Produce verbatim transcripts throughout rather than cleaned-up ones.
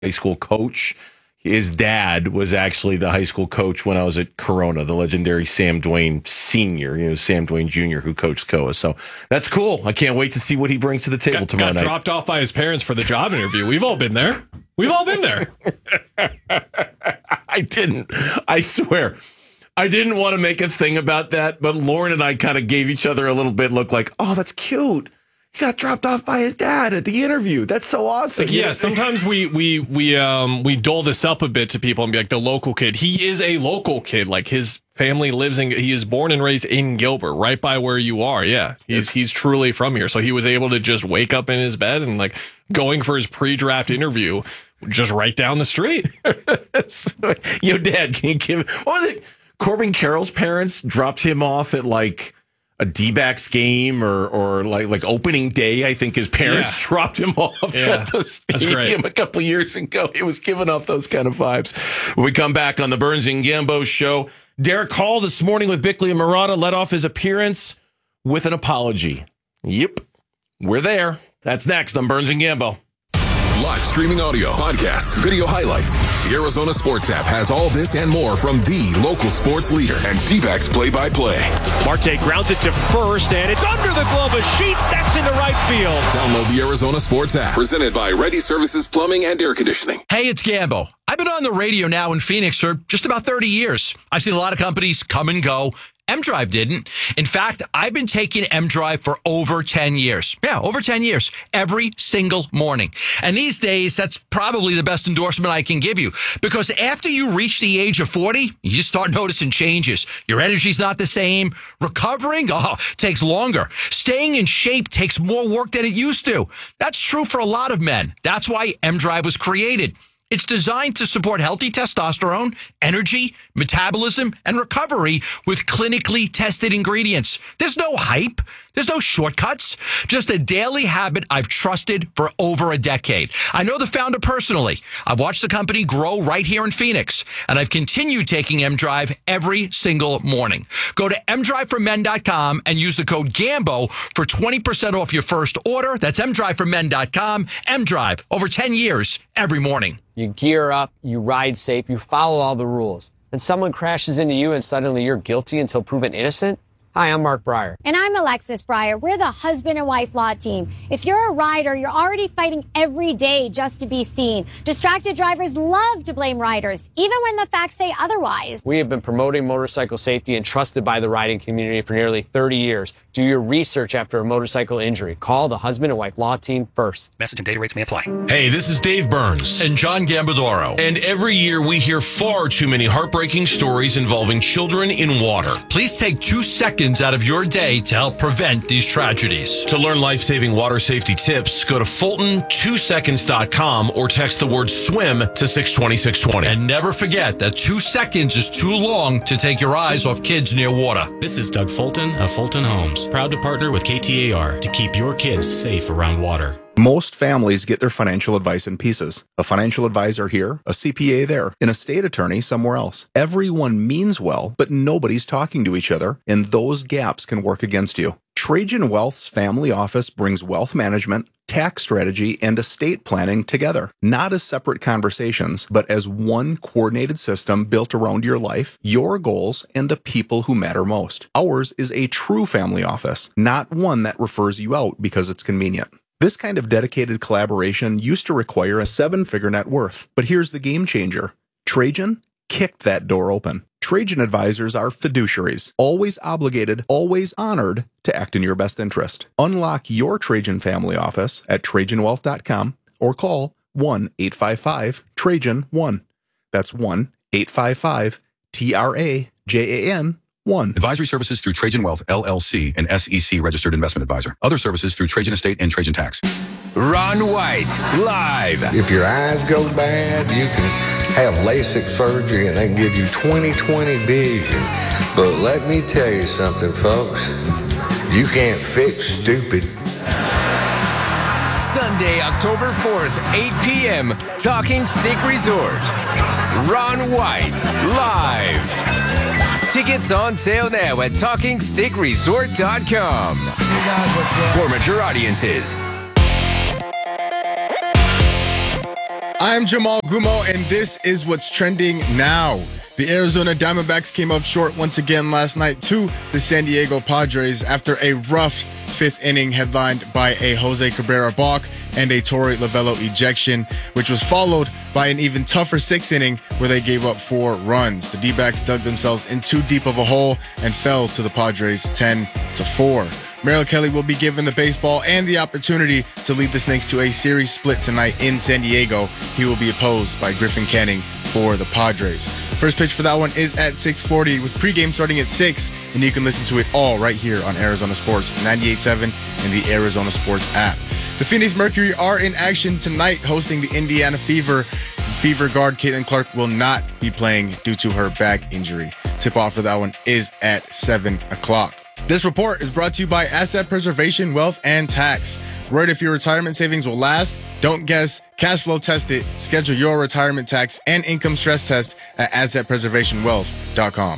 high school coach. His dad was actually the high school coach when I was at Corona, the legendary Sam Dwayne Senior, you know, Sam Dwayne Junior who coached C O A. So that's cool. I can't wait to see what he brings to the table got, tomorrow got night. Dropped off by his parents for the job interview. We've all been there. We've all been there. I didn't. I swear. I didn't want to make a thing about that, but Lauren and I kind of gave each other a little bit look like, oh, that's cute. He got dropped off by his dad at the interview. That's so awesome. Like, yeah, sometimes we we we um we dole this up a bit to people and be like, the local kid. He is a local kid. Like, his family lives in. He is born and raised in Gilbert, right by where you are. Yeah, he's he's truly from here. So he was able to just wake up in his bed and like going for his pre-draft interview, just right down the street. Yo, Dad, can you give? What was it? Corbin Carroll's parents dropped him off at like a D-backs game or or like like opening day. I think his parents yeah. dropped him off yeah, at the stadium a couple of years ago. It was giving off those kind of vibes. When we come back on the Burns and Gambo show, Derek Hall this morning with Bickley and Murata led off his appearance with an apology. Yep, we're there. That's next on Burns and Gambo. Live streaming audio, podcasts, video highlights. The Arizona Sports app has all this and more from the local sports leader and D-backs play-by-play. Marte grounds it to first, and it's under the glove of Sheets. That's into right field. Download the Arizona Sports app, presented by Ready Services Plumbing and Air Conditioning. Hey, it's Gambo. I've been on the radio now in Phoenix for just about thirty years. I've seen a lot of companies come and go. M-Drive didn't. In fact, I've been taking M-Drive for over ten years. Yeah, over ten years. Every single morning. And these days, that's probably the best endorsement I can give you. Because after you reach the age of forty, you start noticing changes. Your energy's not the same. Recovering, oh, takes longer. Staying in shape takes more work than it used to. That's true for a lot of men. That's why M-Drive was created. It's designed to support healthy testosterone, energy, metabolism, and recovery with clinically tested ingredients. There's no hype. There's no shortcuts. Just a daily habit I've trusted for over a decade. I know the founder personally. I've watched the company grow right here in Phoenix, and I've continued taking M-Drive every single morning. Go to m drive for men dot com and use the code GAMBO for twenty percent off your first order. That's m drive for men dot com. M-Drive, over ten years, every morning. You gear up, you ride safe, you follow all the rules. And someone crashes into you and suddenly you're guilty until proven innocent? Hi, I'm Mark Breyer. And I'm Alexis Breyer. We're the husband and wife law team. If you're a rider, you're already fighting every day just to be seen. Distracted drivers love to blame riders, even when the facts say otherwise. We have been promoting motorcycle safety and trusted by the riding community for nearly thirty years. Do your research after a motorcycle injury. Call the husband and wife law team first. Message and data rates may apply. Hey, this is Dave Burns. And John Gambadoro. And every year we hear far too many heartbreaking stories involving children in water. Please take two seconds out of your day to help prevent these tragedies. To learn life-saving water safety tips, go to Fulton two seconds dot com or text the word swim to six twenty, six twenty. And never forget that two seconds is too long to take your eyes off kids near water. This is Doug Fulton of Fulton Homes, proud to partner with K T A R to keep your kids safe around water. Most families get their financial advice in pieces. A financial advisor here, a C P A there, an estate attorney somewhere else. Everyone means well, but nobody's talking to each other, and those gaps can work against you. Trajan Wealth's family office brings wealth management, tax strategy, and estate planning together, not as separate conversations, but as one coordinated system built around your life, your goals, and the people who matter most. Ours is a true family office, not one that refers you out because it's convenient. This kind of dedicated collaboration used to require a seven-figure net worth, but here's the game changer. Trajan kicked that door open. Trajan advisors are fiduciaries, always obligated, always honored to act in your best interest. Unlock your Trajan family office at trajan wealth dot com or call one eight five five Trajan one. That's one eight five five T R A J A N one. Advisory services through Trajan Wealth, L L C, an S E C registered investment advisor. Other services through Trajan Estate and Trajan Tax. Ron White, live. If your eyes go bad, you can have LASIK surgery and they can give you twenty twenty vision. But let me tell you something, folks. You can't fix stupid. Sunday, October fourth, eight p.m., Talking Stick Resort. Ron White, live. Tickets on sale now at talking stick resort dot com. For mature audiences. I'm Jamal Gumo, and this is what's trending now. The Arizona Diamondbacks came up short once again last night to the San Diego Padres after a rough fifth inning headlined by a Jose Cabrera balk and a Torey Lovullo ejection, which was followed by an even tougher sixth inning where they gave up four runs. The D-backs dug themselves in too deep of a hole and fell to the Padres ten to four. Merrill Kelly will be given the baseball and the opportunity to lead the Snakes to a series split tonight in San Diego. He will be opposed by Griffin Canning for the Padres. First pitch for that one is at six forty with pregame starting at six, and you can listen to it all right here on Arizona Sports ninety-eight point seven and the Arizona Sports app. The Phoenix Mercury are in action tonight hosting the Indiana Fever. Fever guard Caitlin Clark will not be playing due to her back injury. Tip-off for that one is at seven o'clock. This report is brought to you by Asset Preservation, Wealth, and Tax. Worried if your retirement savings will last? Don't guess. Cash flow test it. Schedule your retirement tax and income stress test at asset preservation wealth dot com.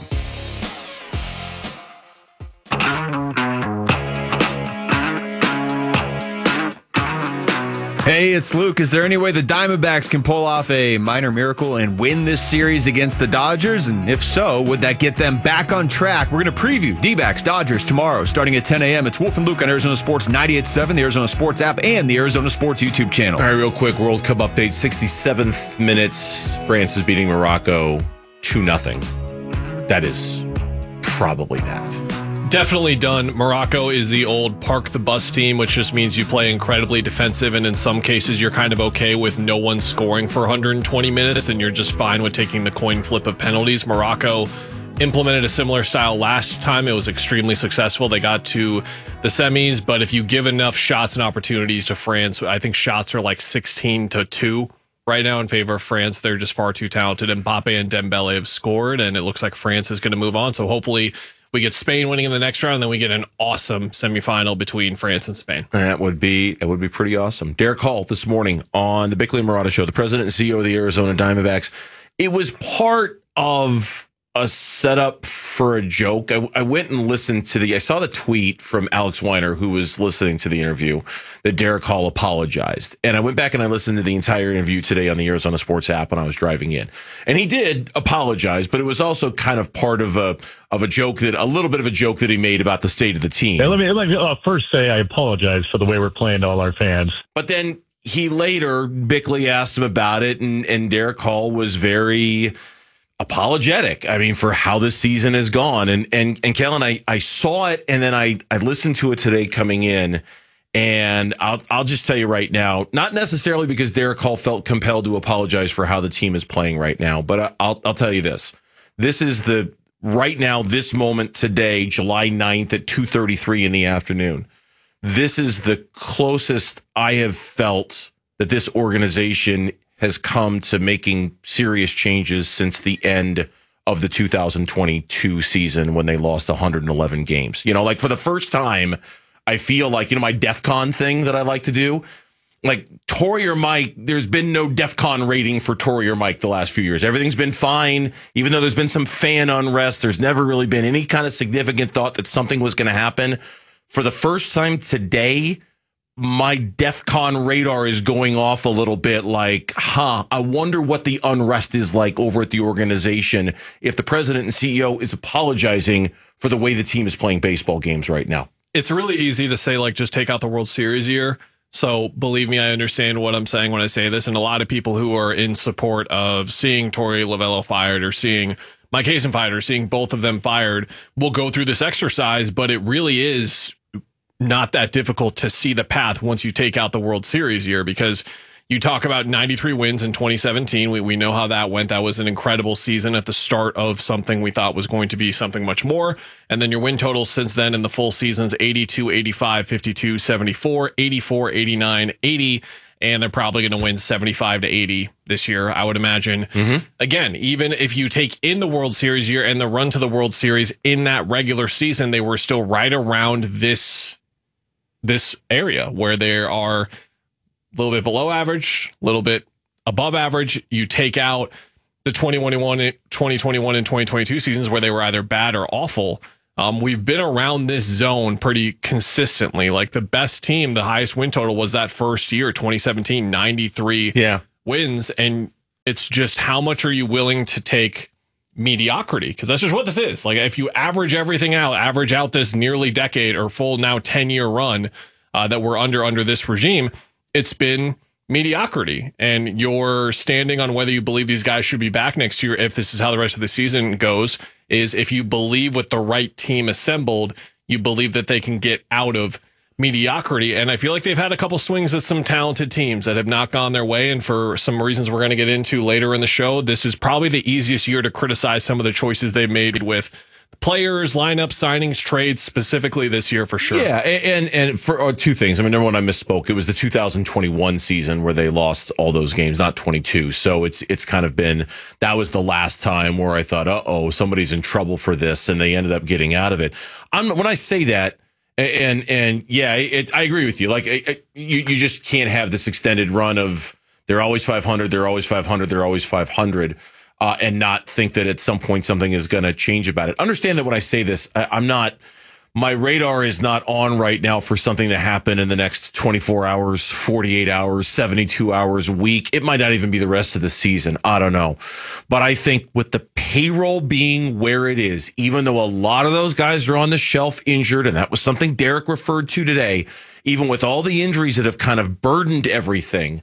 Hey, it's Luke. Is there any way the Diamondbacks can pull off a minor miracle and win this series against the Dodgers? And if so, would that get them back on track? We're going to preview D-backs Dodgers tomorrow starting at ten a.m. It's Wolf and Luke on Arizona Sports ninety-eight point seven, the Arizona Sports app, and the Arizona Sports YouTube channel. All right, real quick, World Cup update. sixty-seventh minutes, France is beating Morocco two nothing. That is probably that. Definitely done. Morocco is the old park the bus team, which just means you play incredibly defensive, and in some cases you're kind of okay with no one scoring for one hundred twenty minutes, and you're just fine with taking the coin flip of penalties. Morocco implemented a similar style last time. It was extremely successful. They got to the semis, but if you give enough shots and opportunities to France, I think shots are like sixteen to two right now in favor of France. They're just far too talented. Mbappe and Dembele have scored, and it looks like France is going to move on. So hopefully we get Spain winning in the next round, and then we get an awesome semifinal between France and Spain. That would be that would be pretty awesome. Derek Hall this morning on the Bickley and Marotta Show, the president and C E O of the Arizona Diamondbacks. It was part of a setup for a joke. I, I went and listened to the, I saw the tweet from Alex Weiner, who was listening to the interview, that Derek Hall apologized. And I went back and I listened to the entire interview today on the Arizona Sports app when I was driving in. And he did apologize, but it was also kind of part of a of a joke that, a little bit of a joke that he made about the state of the team. Hey, let me, let me uh, first say I apologize for the way we're playing to all our fans. But then he later, Bickley asked him about it, and, and Derek Hall was very apologetic, I mean, for how this season has gone. And and and Kellen, I, I saw it, and then I, I listened to it today coming in, and I'll I'll just tell you right now, not necessarily because Derek Hall felt compelled to apologize for how the team is playing right now, but I'll I'll tell you this. This is the, right now, this moment today, July ninth at two thirty-three in the afternoon. This is the closest I have felt that this organization has come to making serious changes since the end of the two thousand twenty-two season when they lost one hundred eleven games. You know, like for the first time, I feel like, you know, my DEFCON thing that I like to do, like Torey or Mike, there's been no DEFCON rating for Torey or Mike the last few years. Everything's been fine. Even though there's been some fan unrest, there's never really been any kind of significant thought that something was going to happen. For the first time today, my DEFCON radar is going off a little bit, like, huh, I wonder what the unrest is like over at the organization if the president and C E O is apologizing for the way the team is playing baseball games right now. It's really easy to say, like, just take out the World Series year. So believe me, I understand what I'm saying when I say this. And a lot of people who are in support of seeing Torey Lovullo fired or seeing Mike Hazen fired or seeing both of them fired will go through this exercise, but it really is not that difficult to see the path once you take out the World Series year, because you talk about ninety-three wins in twenty seventeen. We we know how that went. That was an incredible season at the start of something we thought was going to be something much more. And then your win totals since then in the full seasons, eighty-two, eighty-five, fifty-two, seventy-four, eighty-four, eighty-nine, eighty. And they're probably going to win seventy-five to eighty this year, I would imagine. Mm-hmm. Again, even if you take in the World Series year and the run to the World Series in that regular season, they were still right around this this area where they are a little bit below average, a little bit above average. You take out the twenty twenty-one, twenty twenty-one and twenty twenty-two seasons where they were either bad or awful. Um, we've been around this zone pretty consistently. Like the best team, the highest win total was that first year, twenty seventeen, ninety-three yeah. wins, and it's just how much are you willing to take mediocrity? Because that's just what this is. Like, if you average everything out, average out this nearly decade or full now ten year run uh, that we're under under this regime, it's been mediocrity. And you're standing on whether you believe these guys should be back next year, if this is how the rest of the season goes, is if you believe with the right team assembled, you believe that they can get out of mediocrity. And I feel like they've had a couple swings at some talented teams that have not gone their way. And for some reasons we're going to get into later in the show, this is probably the easiest year to criticize some of the choices they've made with players, lineups, signings, trades, specifically this year for sure. Yeah, and and for uh, two things. I mean, number one, I misspoke. It was the two thousand twenty-one season where they lost all those games, not twenty-two. So it's it's kind of been, that was the last time where I thought, uh-oh, somebody's in trouble for this, and they ended up getting out of it. I'm when I say that, and and yeah, it, I agree with you. Like, it, it, you you just can't have this extended run of they're always five hundred, they're always five hundred, they're always five hundred. Uh, and not think that at some point something is going to change about it. Understand that when I say this, I, I'm not, my radar is not on right now for something to happen in the next twenty-four hours, forty-eight hours, seventy-two hours, a week. It might not even be the rest of the season. I don't know. But I think with the payroll being where it is, even though a lot of those guys are on the shelf injured, and that was something Derek referred to today, even with all the injuries that have kind of burdened everything,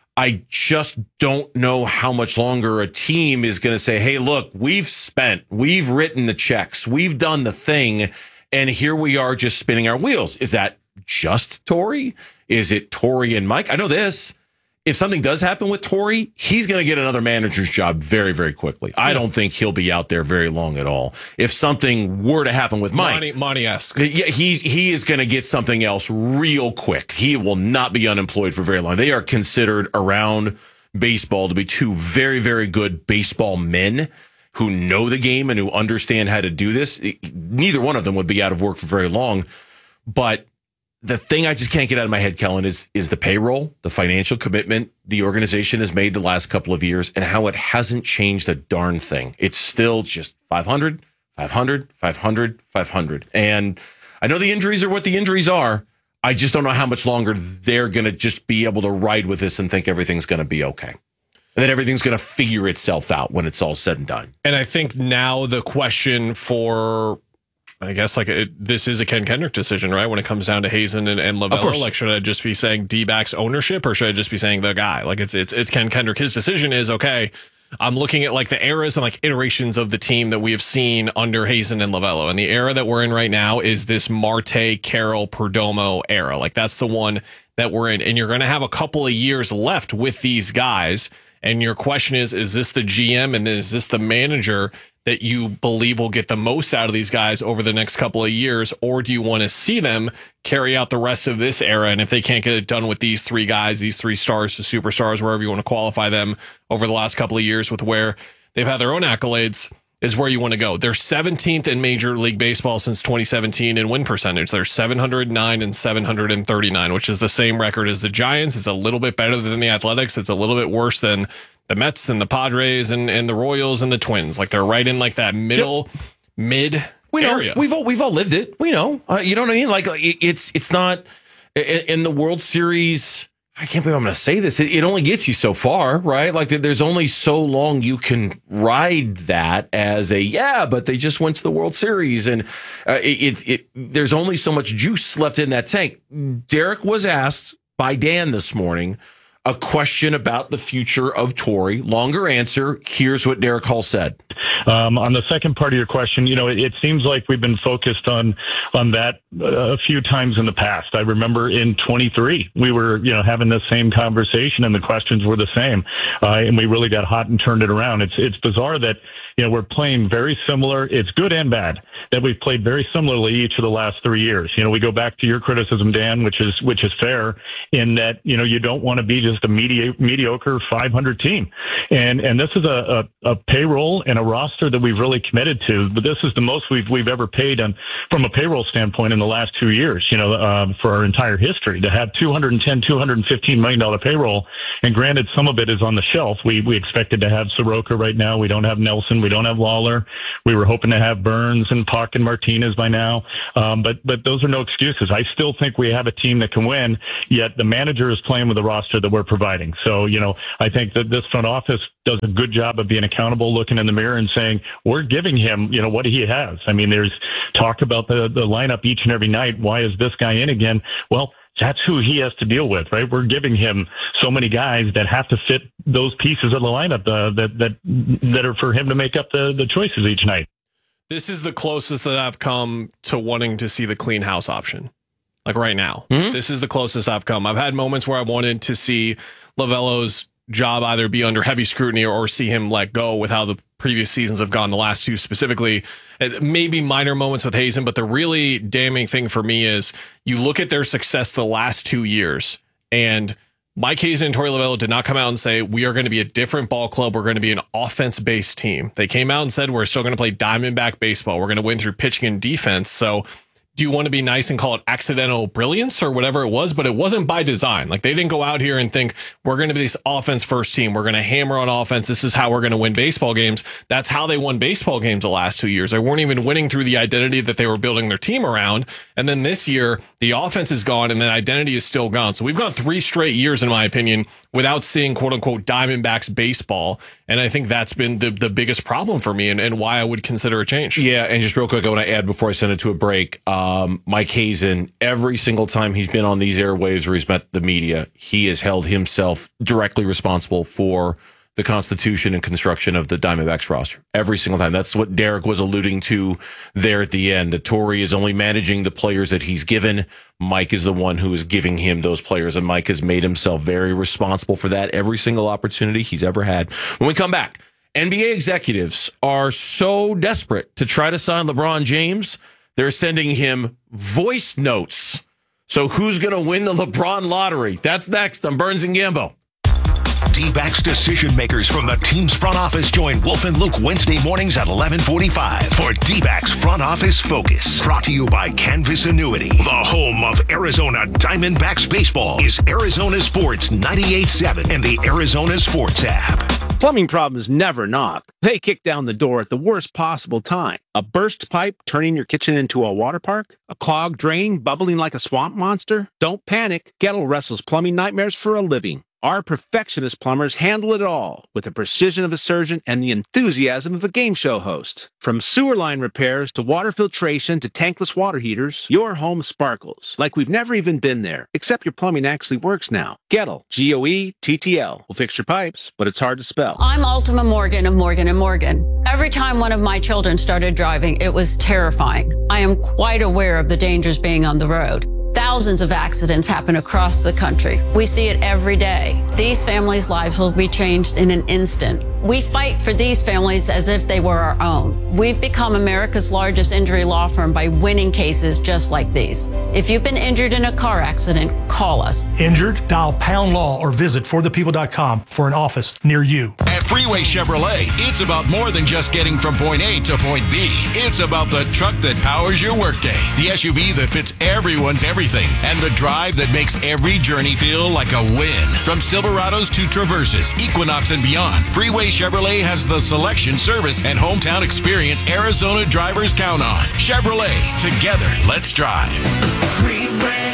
I just don't know how much longer a team is going to say, hey, look, we've spent, we've written the checks, we've done the thing, and here we are just spinning our wheels. Is that just Torrey? Is it Torrey and Mike? I know this. If something does happen with Torrey, he's going to get another manager's job very, very quickly. I don't think he'll be out there very long at all. If something were to happen with Mike, Monty, Monty-esque. Yeah, he he is going to get something else real quick. He will not be unemployed for very long. They are considered around baseball to be two very, very good baseball men who know the game and who understand how to do this. Neither one of them would be out of work for very long. But the thing I just can't get out of my head, Kellen, is is the payroll, the financial commitment the organization has made the last couple of years, and how it hasn't changed a darn thing. It's still just five hundred, five hundred, five hundred, five hundred. And I know the injuries are what the injuries are. I just don't know how much longer they're going to just be able to ride with this and think everything's going to be okay. And that everything's going to figure itself out when it's all said and done. And I think now the question for, I guess, like it, this is a Ken Kendrick decision, right? When it comes down to Hazen and, and Lovello, like, should I just be saying D-backs ownership, or should I just be saying the guy? Like, it's it's it's Ken Kendrick. His decision is, okay, I'm looking at like the eras and like iterations of the team that we have seen under Hazen and Lovello, and the era that we're in right now is this Marte, Carroll, Perdomo era. Like, that's the one that we're in, and you're going to have a couple of years left with these guys. And your question is, is this the G M and is this the manager that you believe will get the most out of these guys over the next couple of years? Or do you want to see them carry out the rest of this era? And if they can't get it done with these three guys, these three stars to superstars, wherever you want to qualify them over the last couple of years with where they've had their own accolades, is where you want to go. They're seventeenth in Major League Baseball since twenty seventeen in win percentage. They're seven hundred nine and seven hundred thirty-nine, which is the same record as the Giants. It's a little bit better than the Athletics. It's a little bit worse than the Mets and the Padres and, and the Royals and the Twins. Like, they're right in like that middle, yep. mid we know, area. We've all, we've all lived it. We know. Uh, you know what I mean? Like, it, it's it's not in, in the World Series. I can't believe I'm going to say this. It, it only gets you so far, right? Like, there's only so long you can ride that as a, yeah, but they just went to the World Series. And uh, it, it, it there's only so much juice left in that tank. Derek was asked by Dan this morning a question about the future of Torrey. Longer answer. Here's what Derek Hall said. Um, on the second part of your question, you know, it, it seems like we've been focused on on that a few times in the past. I remember in twenty-three, we were, you know, having the same conversation and the questions were the same. Uh, and we really got hot and turned it around. It's it's bizarre that, you know, we're playing very similar. It's good and bad that we've played very similarly each of the last three years. You know, we go back to your criticism, Dan, which is which is fair, in that, you know, you don't want to be just a medi- mediocre five hundred team. And and this is a, a, a payroll and a roster roster that we've really committed to, but this is the most we've we've ever paid on from a payroll standpoint in the last two years. You know, um, for our entire history to have two hundred ten, two hundred fifteen million dollar payroll, and granted, some of it is on the shelf. We we expected to have Soroka right now. We don't have Nelson. We don't have Lawler. We were hoping to have Burns and Puck and Martinez by now, um, but but those are no excuses. I still think we have a team that can win. Yet the manager is playing with the roster that we're providing. So you know, I think that this front office does a good job of being accountable, looking in the mirror and saying, we're giving him, you know, what he has. I mean, there's talk about the, the lineup each and every night. Why is this guy in again? Well, that's who he has to deal with, right? We're giving him so many guys that have to fit those pieces of the lineup uh, that, that, that are for him to make up the, the choices each night. This is the closest that I've come to wanting to see the clean house option. Like right now, mm-hmm. This is the closest I've come. I've had moments where I wanted to see Lavello's job either be under heavy scrutiny or see him let go with how the previous seasons have gone, the last two specifically. Maybe minor moments with Hazen, but the really damning thing for me is you look at their success the last two years, and Mike Hazen and Torey Lovullo did not come out and say, we are going to be a different ball club. We're going to be an offense-based team. They came out and said, we're still going to play Diamondback baseball. We're going to win through pitching and defense. So do you want to be nice and call it accidental brilliance or whatever it was? But it wasn't by design. Like, they didn't go out here and think we're going to be this offense first team. We're going to hammer on offense. This is how we're going to win baseball games. That's how they won baseball games the last two years. They weren't even winning through the identity that they were building their team around. And then this year, the offense is gone and that identity is still gone. So we've gone three straight years, in my opinion, without seeing quote unquote Diamondbacks baseball. And I think that's been the, the biggest problem for me and, and why I would consider a change. Yeah. And just real quick, I want to add before I send it to a break, um, Mike Hazen, every single time he's been on these airwaves or he's met the media, he has held himself directly responsible for the constitution and construction of the Diamondbacks roster. Every single time. That's what Derek was alluding to there at the end. That Torey is only managing the players that he's given. Mike is the one who is giving him those players, and Mike has made himself very responsible for that every single opportunity he's ever had. When we come back, N B A executives are so desperate to try to sign LeBron James, they're sending him voice notes. So who's going to win the LeBron lottery? That's next on Burns and Gambo. D-backs decision makers from the team's front office join Wolf and Luke Wednesday mornings at eleven forty-five for D-backs Front Office Focus. Brought to you by Canvas Annuity. The home of Arizona Diamondbacks baseball is Arizona Sports ninety-eight point seven and the Arizona Sports app. Plumbing problems never knock. They kick down the door at the worst possible time. A burst pipe turning your kitchen into a water park? A clogged drain bubbling like a swamp monster? Don't panic. Gettle wrestles plumbing nightmares for a living. Our perfectionist plumbers handle it all with the precision of a surgeon and the enthusiasm of a game show host. From sewer line repairs to water filtration to tankless water heaters, your home sparkles like we've never even been there, except your plumbing actually works now. Gettle, G O E T T L, will fix your pipes, but it's hard to spell. I'm Ultima Morgan of Morgan and Morgan. Every time one of my children started driving, it was terrifying. I am quite aware of the dangers being on the road. Thousands of accidents happen across the country. We see it every day. These families' lives will be changed in an instant. We fight for these families as if they were our own. We've become America's largest injury law firm by winning cases just like these. If you've been injured in a car accident, call us. Injured? Dial pound law or visit for the people dot com for an office near you. At Freeway Chevrolet, it's about more than just getting from point A to point B. It's about the truck that powers your workday, the S U V that fits everyone's everything, and the drive that makes every journey feel like a win. From Silverados to Traverses, Equinox and beyond, Freeway Chevrolet has the selection, service, and hometown experience Arizona drivers count on. Chevrolet, together, let's drive. Freeway,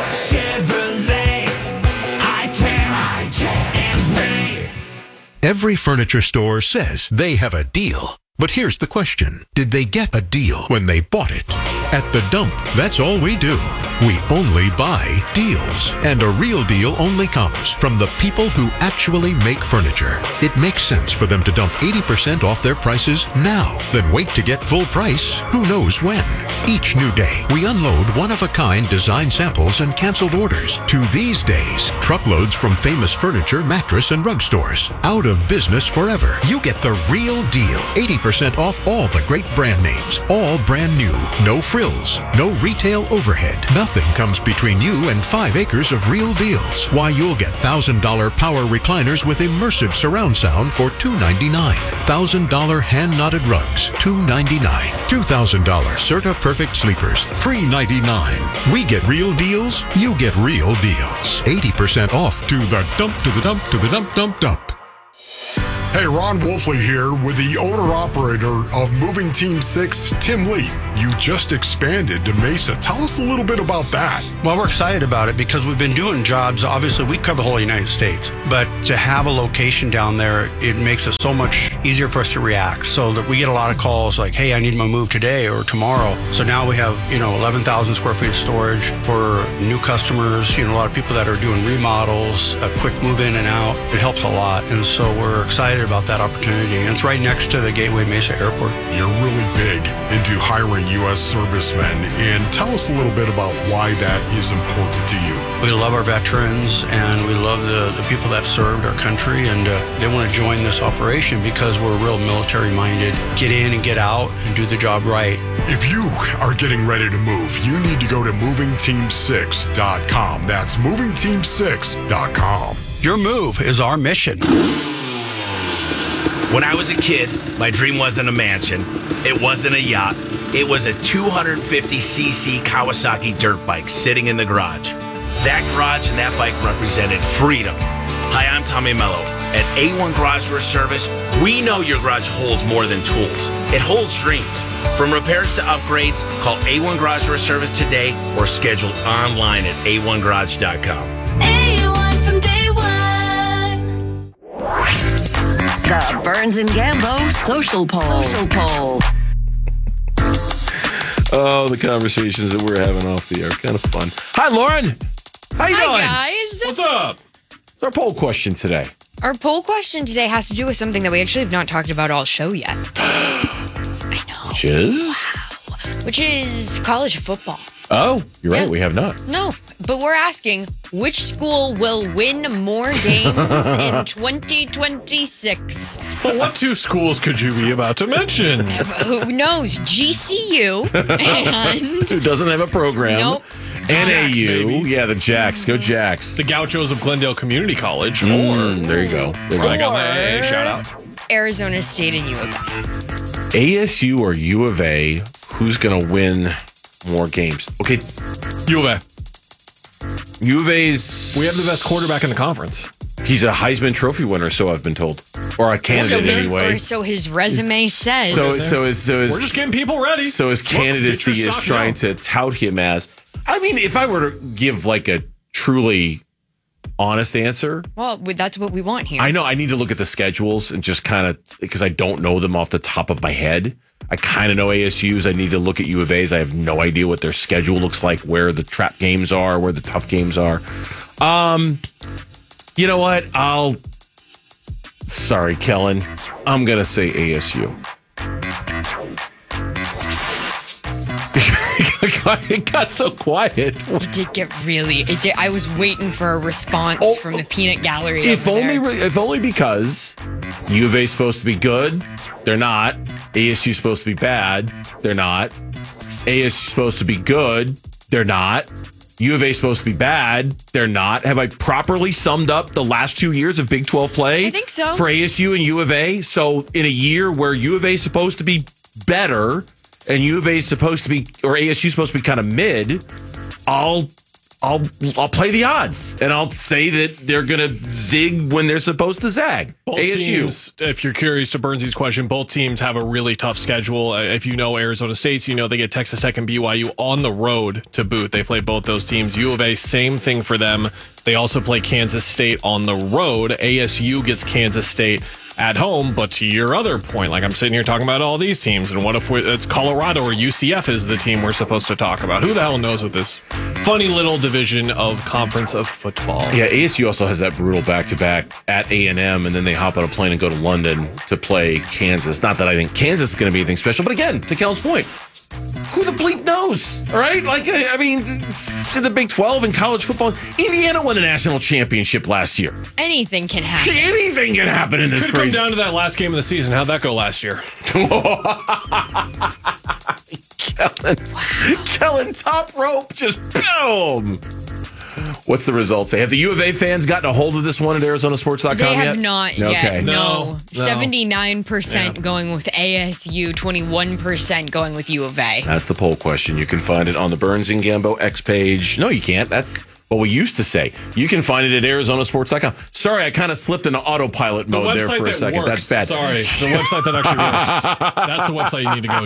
Chevrolet, I ten, I ten, and Ray. Every furniture store says they have a deal. But here's the question. Did they get a deal when they bought it? At The Dump, that's all we do. We only buy deals. And a real deal only comes from the people who actually make furniture. It makes sense for them to dump eighty percent off their prices now, then wait to get full price who knows when. Each new day, we unload one-of-a-kind design samples and canceled orders to these days, truckloads from famous furniture, mattress, and rug stores. Out of business forever. You get the real deal. eighty percent off all the great brand names. All brand new. No free frills, no retail overhead. Nothing comes between you and five acres of real deals. Why, you'll get one thousand dollars power recliners with immersive surround sound for two hundred ninety-nine dollars. one thousand dollars hand-knotted rugs, two hundred ninety-nine dollars. two thousand dollars Certa Perfect sleepers, three hundred ninety-nine dollars. We get real deals, you get real deals. eighty percent off to the dump, to the dump, to the dump, dump, dump. Hey, Ron Wolfley here with the owner-operator of Moving Team six, Tim Lee. You just expanded to Mesa. Tell us a little bit about that. Well, we're excited about it because we've been doing jobs. Obviously, we cover the whole United States, but to have a location down there, it makes it so much easier for us to react. So that we get a lot of calls like, hey, I need my move today or tomorrow. So now we have, you know, eleven thousand square feet of storage for new customers, you know, a lot of people that are doing remodels, a quick move in and out. It helps a lot. And so we're excited about that opportunity. And it's right next to the Gateway Mesa Airport. You're really big into hiring U S servicemen, and tell us a little bit about why that is important to you. We love our veterans, and we love the, the people that served our country, and uh, they want to join this operation because we're real military-minded. Get in and get out and do the job right. If you are getting ready to move, you need to go to moving team six dot com. That's moving team six dot com. Your move is our mission. When I was a kid, my dream wasn't a mansion. It wasn't a yacht. It was a two hundred fifty c c Kawasaki dirt bike sitting in the garage. That garage and that bike represented freedom. Hi, I'm Tommy Mello. At A one Garage Door Service, we know your garage holds more than tools. It holds dreams. From repairs to upgrades, call A one Garage Door Service today or schedule online at a one garage dot com. A one from day one. The Burns and Gambo Social Poll. Social Poll. Oh, the conversations that we're having off the air. Kind of fun. Hi, Lauren. How you Hi, doing? guys. What's up? What's our poll question today? Our poll question today has to do with something that we actually have not talked about all show yet. I know. Which is? Wow. Which is college football. Oh, you're right. Yeah. We have not. No, but we're asking which school will win more games in twenty twenty-six? Well, what two schools could you be about to mention? Who knows? G C U and Who doesn't have a program? Nope. N A U. Jacks, baby. Yeah, the Jacks. Go Jacks. The Gauchos of Glendale Community College. Mm, or there you go. There I you got go. my A. Shout out. Arizona State and U of A. A S U or U of A, who's going to win more games? Okay. U of A. U of A's. We have the best quarterback in the conference. He's a Heisman Trophy winner, so I've been told. Or a candidate, so his, anyway. Or so his resume says. So, so, his, so his, We're just getting people ready. So his Look, get your candidacy is stock trying now. to tout him as. I mean, if I were to give like a truly honest answer, Well, that's what we want here. I know I need to look at the schedules and just kind of, because I don't know them off the top of my head. I kind of know A S U's. I need to look at U of A's. I have no idea what their schedule looks like, where the trap games are, where the tough games are. Um, you know what? I'll. Sorry, Kellen. I'm gonna say A S U. It got so quiet. It did get really. It did. I was waiting for a response Oh, from the peanut gallery. If over only, there. if only because U of A's supposed to be good, they're not. A S U's supposed to be bad, they're not. A S U's supposed to be good, they're not. U of A's supposed to be bad, they're not. Have I properly summed up the last two years of Big twelve play? I think so. For A S U and U of A. So in a year where U of A's supposed to be better and U of A's supposed to be, or A S U's supposed to be kind of mid, I'll. I'll I'll play the odds, and I'll say that they're going to zig when they're supposed to zag. Both A S U. teams, if you're curious to Burnsy's question, both teams have a really tough schedule. Uh, If you know Arizona State, you know they get Texas Tech and B Y U on the road to boot. They play both those teams. U of A, same thing for them. They also play Kansas State on the road. A S U gets Kansas State at home. But to your other point, like I'm sitting here talking about all these teams, and what if we, it's Colorado or U C F is the team we're supposed to talk about? Who the hell knows with this funny little division of conference of football? Yeah, A S U also has that brutal back-to-back at A and M, and then they hop on a plane and go to London to play Kansas. Not that I think Kansas is going to be anything special, but again, to Kellen's point, who the bleep knows? All right? Like, I I mean, in the Big twelve in college football, Indiana won the national championship last year. Anything can happen. Anything can happen in this Could come crazy. down to that last game of the season. How'd that go last year? Kellen, Kellen, top rope, just boom. What's the result say? Have the U of A fans gotten a hold of this one at Arizona Sports dot com They yet? have not Okay. yet. No. No. seventy-nine percent Yeah. going with A S U, twenty-one percent going with U of A. That's the poll question. You can find it on the Burns and Gambo X page. No, you can't. That's what we used to say. You can find it at Arizona Sports dot com. Sorry, I kind of slipped into autopilot The mode there website for a that second. works. That's bad. Sorry, the website that actually works. That's the website you need to go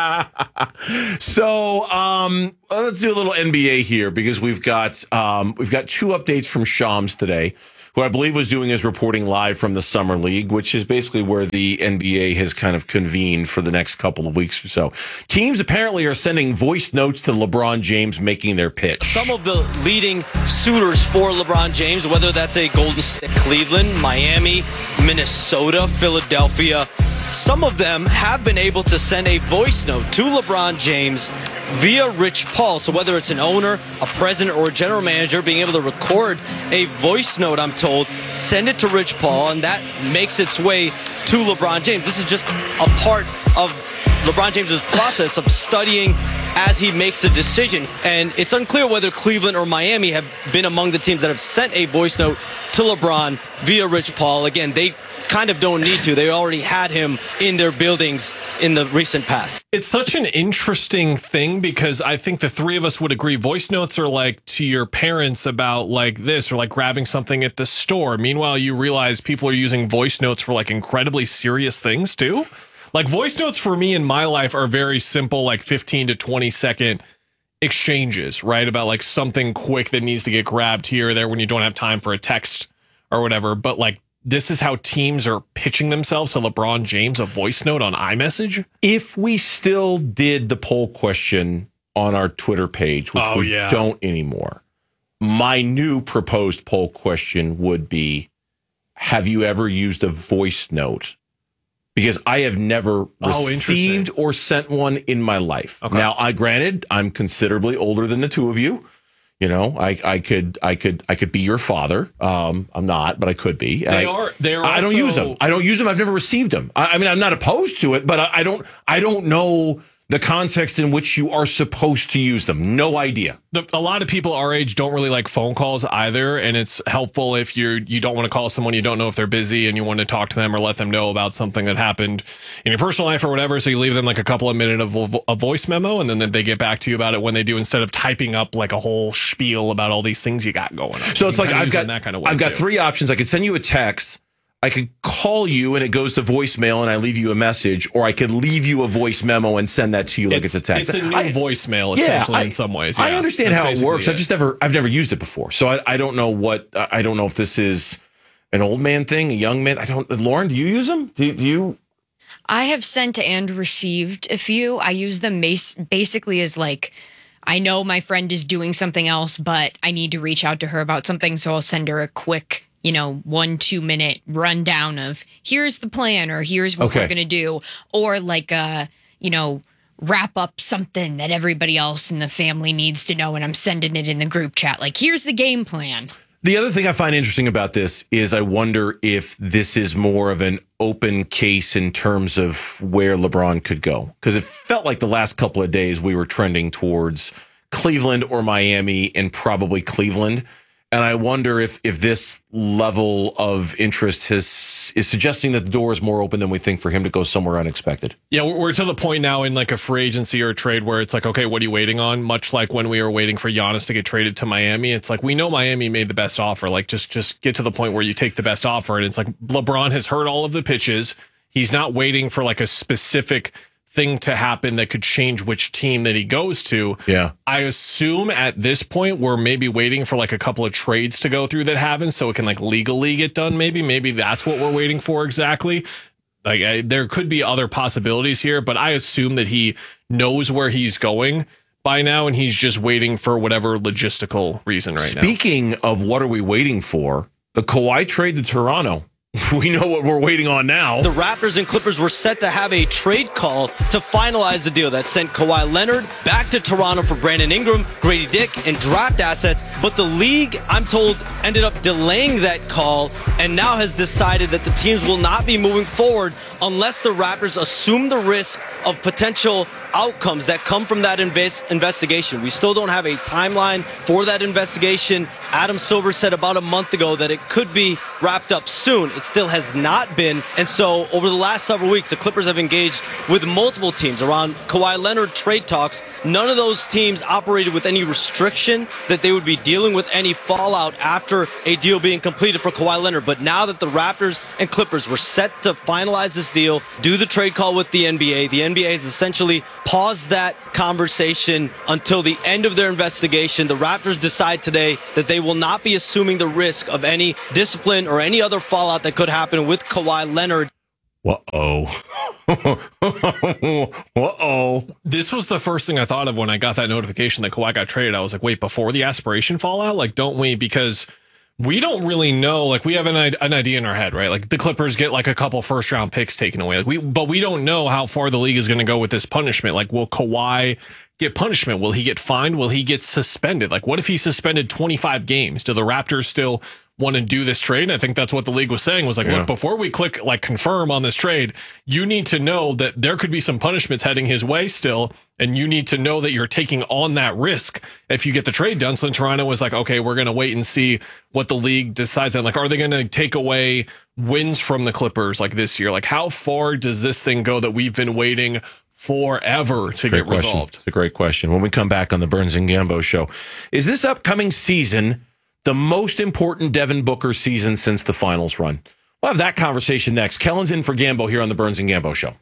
to. So um, let's do a little N B A here because we've got um, we've got two updates from Shams today, who I believe was doing his reporting live from the Summer League, which is basically where the N B A has kind of convened for the next couple of weeks or so. Teams apparently are sending voice notes to LeBron James making their pitch. Some of the leading suitors for LeBron James, whether that's a Golden State, Cleveland, Miami, Minnesota, Philadelphia, some of them have been able to send a voice note to LeBron James via Rich Paul. So whether it's an owner, a president, or a general manager being able to record a voice note, I'm told, send it to Rich Paul, and that makes its way to LeBron James. This is just a part of LeBron James's process of studying as he makes a decision. And it's unclear whether Cleveland or Miami have been among the teams that have sent a voice note to LeBron via Rich Paul. Again, they kind of don't need to. They already had him in their buildings in the recent past. It's such an interesting thing because I think the three of us would agree voice notes are like to your parents about like this or like grabbing something at the store. Meanwhile, you realize people are using voice notes for like incredibly serious things too. Like voice notes for me in my life are very simple, like fifteen to twenty second exchanges, right? About like something quick that needs to get grabbed here or there when you don't have time for a text or whatever. But like, this is how teams are pitching themselves to LeBron James, a voice note on iMessage. If we still did the poll question on our Twitter page, which Oh, we yeah. don't anymore, my new proposed poll question would be, have you ever used a voice note? Because I have never Oh, received or sent one in my life. Okay. Now, I granted, I'm considerably older than the two of you. You know, I, I could, I could, I could be your father. Um, I'm not, but I could be. They I, are. They are. I don't also- use them. I don't use them. I've never received them. I, I mean, I'm not opposed to it, but I, I don't. I don't know the context in which you are supposed to use them. No idea. The, a lot of people our age don't really like phone calls either, and it's helpful if you you don't want to call someone you don't know if they're busy and you want to talk to them or let them know about something that happened in your personal life or whatever. So you leave them like a couple of minutes of vo- a voice memo, and then they get back to you about it when they do, instead of typing up like a whole spiel about all these things you got going on. So You it's can like kinda I've use it got in that kind of way I've got too. three options. I could send you a text. I could call you and it goes to voicemail and I leave you a message, or I could leave you a voice memo and send that to you like it's, a text. It's a new I- voicemail, Yeah, essentially, I- in some ways. I yeah. understand That's how it basically works. I just never, I've never used it before, so I, I don't know what, I don't know if this is an old man thing, a young man. I don't. Lauren, do you use them? Do, do you? I have sent and received a few. I use them mas- basically as like, I know my friend is doing something else, but I need to reach out to her about something. So I'll send her a quick, you know, one, two minute rundown of here's the plan or here's what Okay. we're going to do. Or like, a, you know, wrap up something that everybody else in the family needs to know. And I'm sending it in the group chat. Like, here's the game plan. The other thing I find interesting about this is I wonder if this is more of an open case in terms of where LeBron could go. Because it felt like the last couple of days we were trending towards Cleveland or Miami, and probably Cleveland. And I wonder if if this level of interest has is suggesting that the door is more open than we think for him to go somewhere unexpected. Yeah, we're, we're to the point now in like a free agency or a trade where it's like, okay, what are you waiting on? Much like when we were waiting for Giannis to get traded to Miami. It's like, we know Miami made the best offer. Like, just just get to the point where you take the best offer. And it's like, LeBron has heard all of the pitches. He's not waiting for like a specific thing to happen that could change which team that he goes to. Yeah. I assume at this point we're maybe waiting for like a couple of trades to go through that haven't, so it can like legally get done. Maybe, maybe that's what we're waiting for exactly. Like I, there could be other possibilities here, but I assume that he knows where he's going by now, and he's just waiting for whatever logistical reason right now. Speaking of what are we waiting for, the Kawhi trade to Toronto. We know what we're waiting on now. The Raptors and Clippers were set to have a trade call to finalize the deal that sent Kawhi Leonard back to Toronto for Brandon Ingram, Grady Dick, and draft assets. But the league, I'm told, ended up delaying that call and now has decided that the teams will not be moving forward unless the Raptors assume the risk of potential outcomes that come from that invest- investigation. We still don't have a timeline for that investigation. Adam Silver said about a month ago that it could be wrapped up soon. It still has not been. And so over the last several weeks, the Clippers have engaged with multiple teams around Kawhi Leonard trade talks. None of those teams operated with any restriction that they would be dealing with any fallout after a deal being completed for Kawhi Leonard. But now that the Raptors and Clippers were set to finalize this deal, do the trade call with the N B A, the N B A has essentially paused that conversation until the end of their investigation. The Raptors decide today that they will not be assuming the risk of any discipline or any other fallout that could happen with Kawhi Leonard. Uh-oh. Uh-oh. This was the first thing I thought of when I got that notification that Kawhi got traded. I was like, wait, before the aspiration fallout? Like, don't we? Because we don't really know. Like, we have an, an idea in our head, right? Like, the Clippers get like a couple first round picks taken away. Like, we, but we don't know how far the league is going to go with this punishment. Like, will Kawhi get punishment? Will he get fined? Will he get suspended? Like, what if he's suspended twenty-five games? Do the Raptors still want to do this trade? And I think that's what the league was saying was like, Yeah. look, before we click like confirm on this trade, you need to know that there could be some punishments heading his way still. And you need to know that you're taking on that risk if you get the trade done. So Toronto was like, okay, we're going to wait and see what the league decides. And like, are they going to take away wins from the Clippers like this year? Like, how far does this thing go that we've been waiting forever to Great get question. resolved? It's a great question. When we come back on the Burns and Gambo show, is this upcoming season the most important Devin Booker season since the finals run? We'll have that conversation next. Kellen's in for Gambo here on the Burns and Gambo show.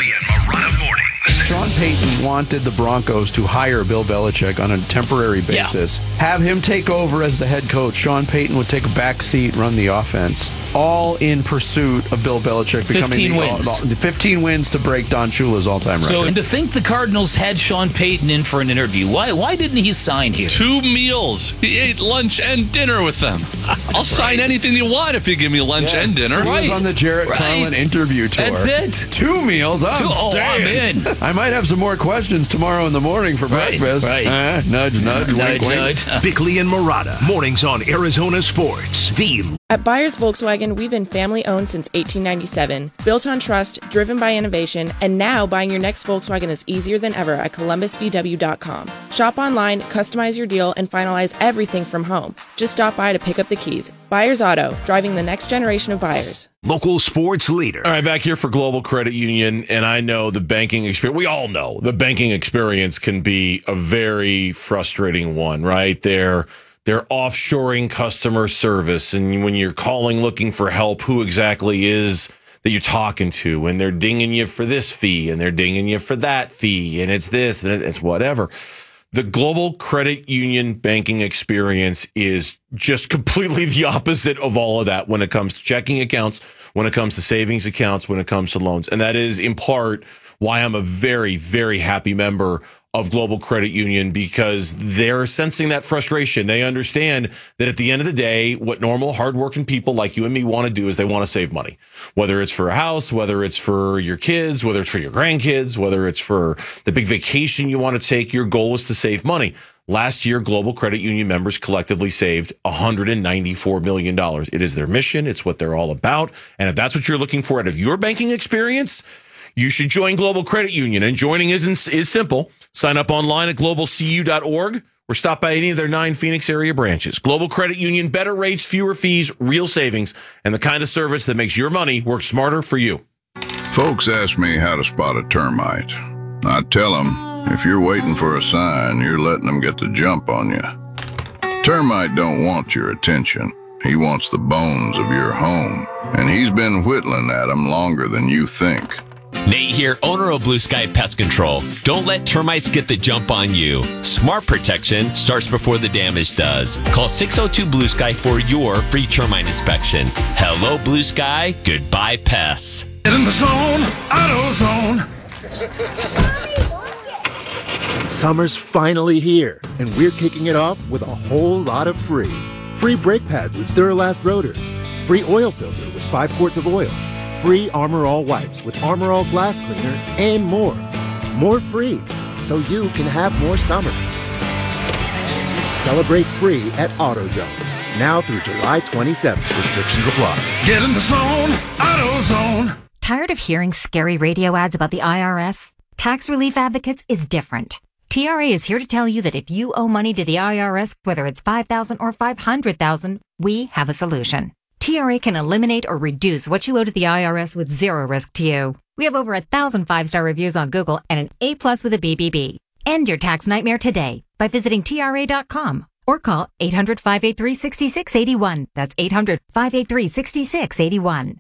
Sean Payton wanted the Broncos to hire Bill Belichick on a temporary basis, have him take over as the head coach. Sean Payton would take a back seat, run the offense, all in pursuit of Bill Belichick becoming fifteen the, wins. all- the fifteen wins to break Don Shula's all-time record. So, and to think the Cardinals had Sean Payton in for an interview, why why didn't he sign here? Two meals. He ate lunch and dinner with them. I'll sign anything you want if you give me lunch Yeah. and dinner. He was on the Jarrett Right. Carlin interview tour. That's it. Two meals. I'm Two- oh, staying. I'm in. I might have some more questions tomorrow in the morning for Right, breakfast. right. Uh, nudge, nudge, wink, wink. Bickley and Murata, mornings on Arizona Sports. The At Byers Volkswagen, we've been family owned since eighteen ninety-seven, built on trust, driven by innovation, and now buying your next Volkswagen is easier than ever at columbus v w dot com. Shop online, customize your deal, and finalize everything from home. Just stop by to pick up the keys. Byers Auto, driving the next generation of buyers. local sports leader. All right, back here for Global Credit Union, and I know the banking experience, we all know the banking experience can be a very frustrating one, right? They're, they're offshoring customer service, and when you're calling looking for help, who exactly is that you're talking to? And they're dinging you for this fee, and they're dinging you for that fee, and it's this, and it's whatever. The Global Credit Union banking experience is just completely the opposite of all of that when it comes to checking accounts, when it comes to savings accounts, when it comes to loans. And that is in part why I'm a very, very happy member of Global Credit Union, because they're sensing that frustration. They understand that at the end of the day, what normal, hardworking people like you and me want to do is they want to save money, whether it's for a house, whether it's for your kids, whether it's for your grandkids, whether it's for the big vacation you want to take. Your goal is to save money. Last year, Global Credit Union members collectively saved one hundred ninety-four million dollars. It is their mission. It's what they're all about. And if that's what you're looking for out of your banking experience, you should join Global Credit Union. And joining is, is simple. Sign up online at global c u dot org or stop by any of their nine Phoenix area branches. Global Credit Union, better rates, fewer fees, real savings, and the kind of service that makes your money work smarter for you. Folks ask me how to spot a termite. I tell them, if you're waiting for a sign, you're letting them get the jump on you. Termite don't want your attention. He wants the bones of your home, and he's been whittling at them longer than you think. Nate here, owner of Blue Sky Pest Control. Don't let termites get the jump on you. Smart protection starts before the damage does. Call six oh two Blue Sky for your free termite inspection. Hello, Blue Sky. Goodbye, pests. Get in the zone, AutoZone. Summer's finally here, and we're kicking it off with a whole lot of free. Free brake pads with Duralast rotors. Free oil filter with five quarts of oil. Free Armor All wipes with Armor All glass cleaner, and more. More free, so you can have more summer. Celebrate free at AutoZone. Now through July twenty-seventh. Restrictions apply. Get in the zone, AutoZone. Tired of hearing scary radio ads about the I R S? Tax Relief Advocates is different. T R A is here to tell you that if you owe money to the I R S, whether it's five thousand dollars or five hundred thousand dollars, we have a solution. T R A can eliminate or reduce what you owe to the I R S with zero risk to you. We have over a thousand five-star reviews on Google and an A plus with a B B B. End your tax nightmare today by visiting T R A dot com or call eight hundred, five eight three, six six eight one. That's eight hundred, five eight three, six six eight one.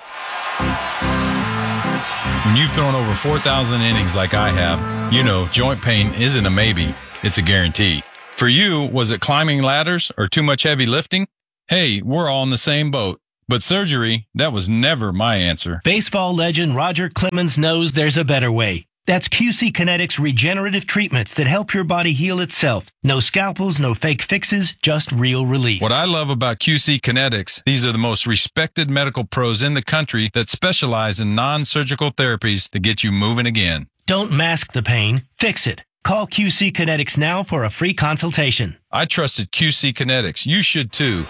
When you've thrown over four thousand innings like I have, you know joint pain isn't a maybe, it's a guarantee. For you, was it climbing ladders or too much heavy lifting? Hey, we're all in the same boat. But surgery, that was never my answer. Baseball legend Roger Clemens knows there's a better way. That's Q C Kinetics regenerative treatments that help your body heal itself. No scalpels, no fake fixes, just real relief. What I love about Q C Kinetics, these are the most respected medical pros in the country that specialize in non-surgical therapies to get you moving again. Don't mask the pain, fix it. Call Q C Kinetics now for a free consultation. I trusted Q C Kinetics. You should too.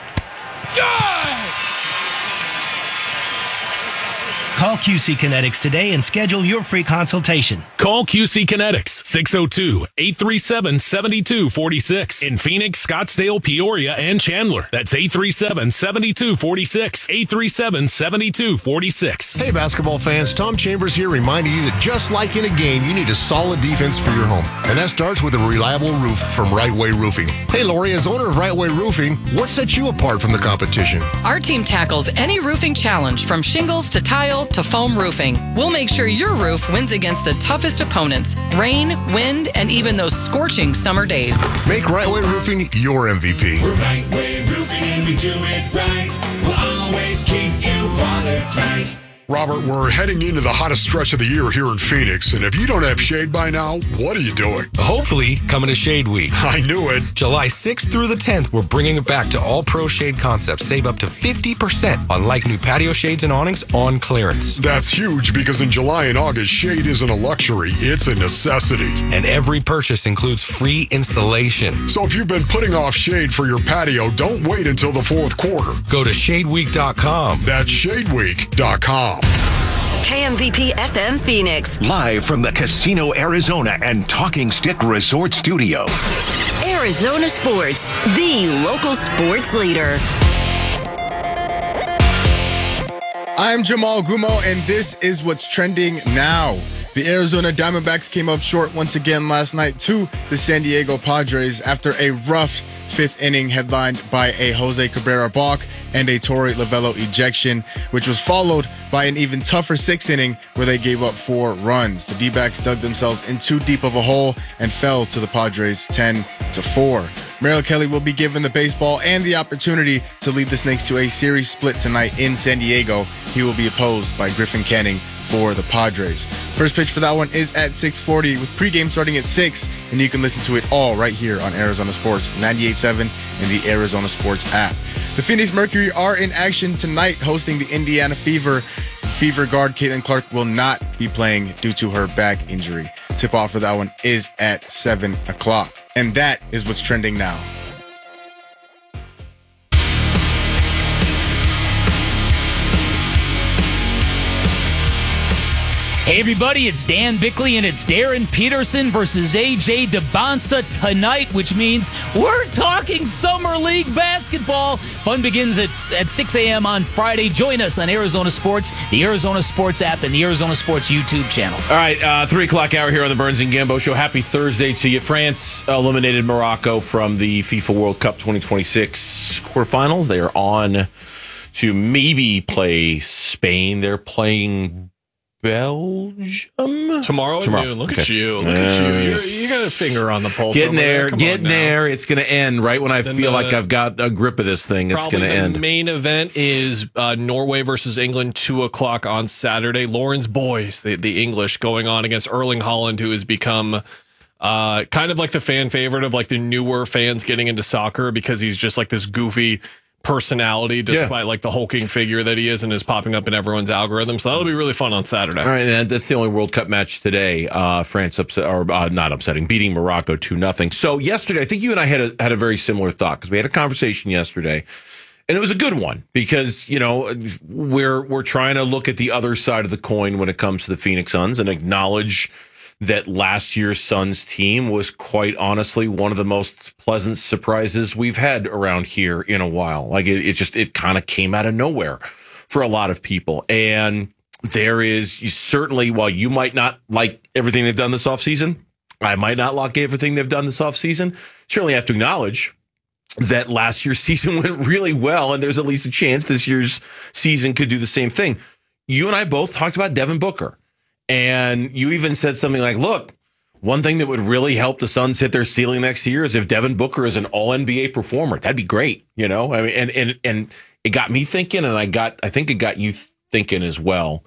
Call Q C Kinetics today and schedule your free consultation. Call Q C Kinetics, six oh two, eight three seven, seven two four six. In Phoenix, Scottsdale, Peoria, and Chandler. That's eight three seven, seven two four six. eight three seven, seven two four six. Hey, basketball fans, Tom Chambers here reminding you that just like in a game, you need a solid defense for your home. And that starts with a reliable roof from Right Way Roofing. Hey, Lori, as owner of Right Way Roofing, what sets you apart from the competition? Our team tackles any roofing challenge from shingles to tile to foam roofing. We'll make sure your roof wins against the toughest opponents, rain, wind, and even those scorching summer days. Make Right Way Roofing your M V P. We're Right Way Roofing and we do it right. We'll always keep you watertight. Robert, we're heading into the hottest stretch of the year here in Phoenix, and if you don't have shade by now, what are you doing? Hopefully, coming to Shade Week. I knew it. July sixth through the tenth, we're bringing it back to All Pro Shade Concepts. Save up to fifty percent on like new patio shades and awnings on clearance. That's huge because in July and August, shade isn't a luxury, it's a necessity. And every purchase includes free installation. So if you've been putting off shade for your patio, don't wait until the fourth quarter. Go to shade week dot com. That's shade week dot com. K M V P F M Phoenix. Live from the Casino Arizona and Talking Stick Resort Studio. Arizona Sports, the local sports leader. I'm Jamal Gumo, and this is what's trending now. The Arizona Diamondbacks came up short once again last night to the San Diego Padres after a rough fifth inning headlined by a Jose Cabrera balk and a Torey Lovullo ejection, which was followed by an even tougher sixth inning where they gave up four runs. The D-backs dug themselves in too deep of a hole and fell to the Padres ten to four. Merrill Kelly will be given the baseball and the opportunity to lead the Snakes to a series split tonight in San Diego. He will be opposed by Griffin Canning for the Padres. First pitch for that one is at six forty with pregame starting at six, and you can listen to it all right here on Arizona Sports ninety-eight point seven and the Arizona Sports app. The Phoenix Mercury are in action tonight hosting the Indiana Fever. Fever guard Caitlin Clark will not be playing due to her back injury. Tip-off for that one is at seven o'clock. And that is what's trending now. Hey everybody, it's Dan Bickley and it's Darren Peterson versus A J DeBonsa tonight, which means we're talking Summer League basketball. Fun begins at, at six a.m. on Friday. Join us on Arizona Sports, the Arizona Sports app, and the Arizona Sports YouTube channel. All right, uh, three o'clock hour here on the Burns and Gambo Show. Happy Thursday to you. France eliminated Morocco from the FIFA World Cup twenty twenty-six quarterfinals. They are on to maybe play Spain. They're playing Belgium tomorrow. Tomorrow. Noon. Look Okay. at you. Look at you. You're, you got a finger on the pulse. Getting over there, Come getting on now. there. It's going to end right when I Then feel the- like I've got a grip of this thing. It's Probably going to the end. main event is uh, Norway versus England, two o'clock on Saturday. Lauren's boys, the, the English, going on against Erling Haaland, who has become uh, kind of like the fan favorite of like the newer fans getting into soccer because he's just like this goofy personality, despite like the hulking figure that he is and is popping up in everyone's algorithm. So that'll be really fun on Saturday. All right, and that's the only World Cup match today. Uh, France upset, or uh, not upsetting, beating Morocco two nothing. So yesterday, I think you and I had a had a very similar thought because we had a conversation yesterday, and it was a good one because you know we're we're trying to look at the other side of the coin when it comes to the Phoenix Suns and acknowledge that last year's Suns team was quite honestly one of the most pleasant surprises we've had around here in a while. Like it, it just, it kind of came out of nowhere for a lot of people. And there is you certainly, while you might not like everything they've done this offseason, I might not like everything they've done this offseason, certainly have to acknowledge that last year's season went really well, and there's at least a chance this year's season could do the same thing. You and I both talked about Devin Booker, and you even said something like, look, one thing that would really help the Suns hit their ceiling next year is if Devin Booker is an all N B A performer. That'd be great, you know? I mean, and and and it got me thinking, and I got I think it got you thinking as well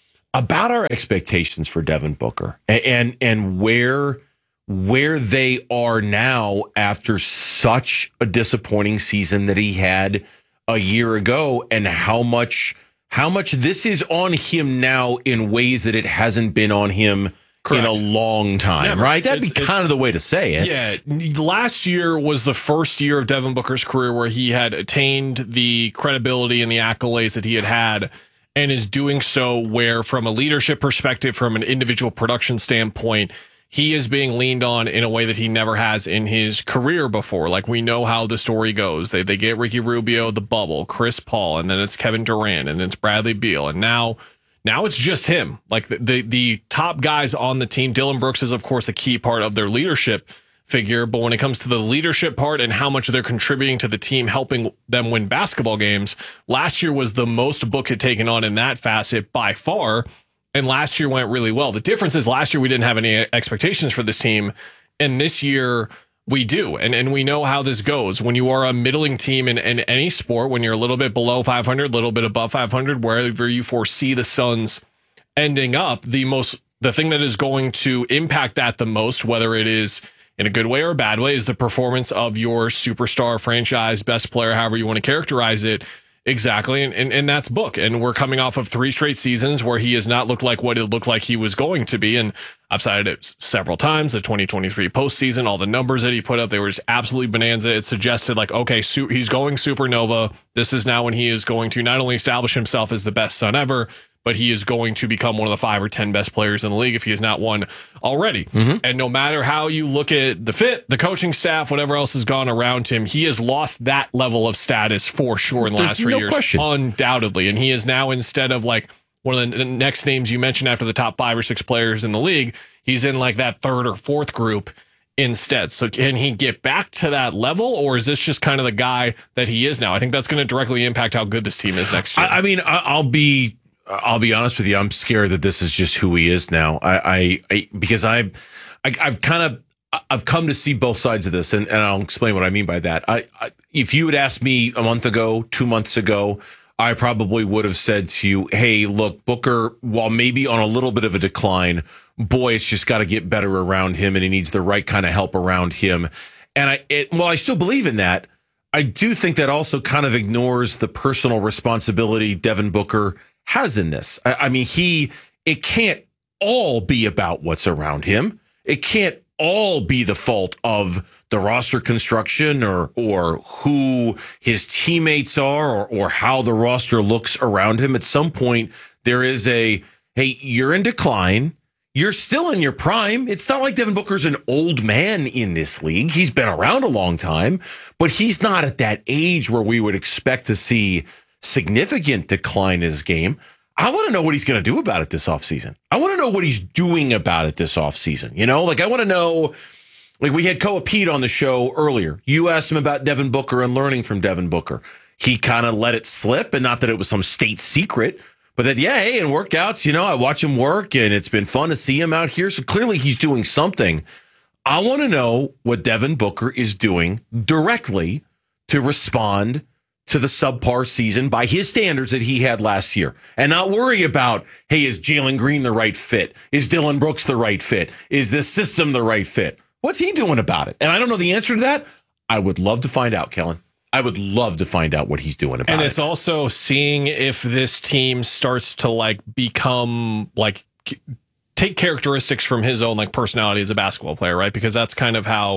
about our expectations for Devin Booker and and, and where where they are now after such a disappointing season that he had a year ago, and how much how much this is on him now in ways that it hasn't been on him Correct. in a long time, Never. right? That'd it's, be kind of the way to say it. Yeah, last year was the first year of Devin Booker's career where he had attained the credibility and the accolades that he had had, and is doing so where, from a leadership perspective, from an individual production standpoint, he is being leaned on in a way that he never has in his career before. Like, we know how the story goes. They they get Ricky Rubio, the bubble, Chris Paul, and then it's Kevin Durant, and it's Bradley Beal, and now now it's just him. Like the, the the top guys on the team. Dillon Brooks is, of course, a key part of their leadership figure, but when it comes to the leadership part and how much they're contributing to the team, helping them win basketball games, last year was the most Book had taken on in that facet by far. And last year went really well. The difference is last year we didn't have any expectations for this team, and this year we do. And and we know how this goes. When you are a middling team in, in any sport, when you're a little bit below five hundred, a little bit above five hundred, wherever you foresee the Suns ending up, the most the thing that is going to impact that the most, whether it is in a good way or a bad way, is the performance of your superstar, franchise, best player, however you want to characterize it. Exactly, and, and and that's Book. And we're coming off of three straight seasons where he has not looked like what it looked like he was going to be. And I've cited it several times, the twenty twenty-three postseason, all the numbers that he put up, they were just absolutely bonanza. It suggested like, okay, su- he's going supernova. This is now when he is going to not only establish himself as the best Sun ever, but he is going to become one of the five or ten best players in the league if he is not one already. Mm-hmm. And no matter how you look at the fit, the coaching staff, whatever else has gone around him, he has lost that level of status for sure in the There's last three no years, question. undoubtedly. And he is now, instead of like one of the next names you mentioned after the top five or six players in the league, he's in like that third or fourth group instead. So can he get back to that level, or is this just kind of the guy that he is now? I think that's going to directly impact how good this team is next year. I, I mean, I'll be... I'll be honest with you. I'm scared that this is just who he is now. I, I, I because I, I, I've kind of, I've come to see both sides of this, and, and I'll explain what I mean by that. I, I, if you had asked me a month ago, two months ago, I probably would have said to you, "Hey, look, Booker, while maybe on a little bit of a decline, boy, it's just got to get better around him, and he needs the right kind of help around him." And I, it, well, I still believe in that. I do think that also kind of ignores the personal responsibility Devin Booker has in this. I, I mean, he, it can't all be about what's around him. It can't all be the fault of the roster construction or or who his teammates are or, or how the roster looks around him. At some point, there is a, hey, you're in decline. You're still in your prime. It's not like Devin Booker's an old man in this league. He's been around a long time, but he's not at that age where we would expect to see significant decline in his game. I want to know what he's going to do about it this offseason. I want to know what he's doing about it this offseason. You know, like I want to know, like we had Koa Pete on the show earlier. You asked him about Devin Booker and learning from Devin Booker. He kind of let it slip, and not that it was some state secret, but that, yeah, hey, in workouts, you know, I watch him work and it's been fun to see him out here. So clearly he's doing something. I want to know what Devin Booker is doing directly to respond to the subpar season by his standards that he had last year, and not worry about, hey, is Jalen Green the right fit? Is Dillon Brooks the right fit? Is this system the right fit? What's he doing about it? And I don't know the answer to that. I would love to find out, Kellen. I would love to find out what he's doing about it. And it's it. also seeing if this team starts to like become like take characteristics from his own like personality as a basketball player, right? Because that's kind of how